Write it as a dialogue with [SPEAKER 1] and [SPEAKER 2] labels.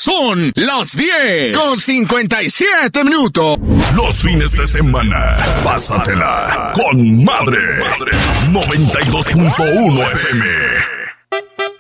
[SPEAKER 1] Son las 10:57.
[SPEAKER 2] Los fines de semana, pásatela con madre. 92.1 FM.